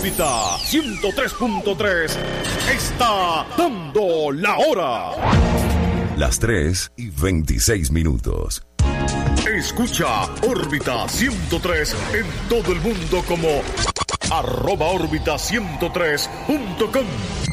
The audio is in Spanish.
Órbita 103.3 está dando la hora. Las 3:26. Escucha Órbita 103 en todo el mundo como @órbita103.com.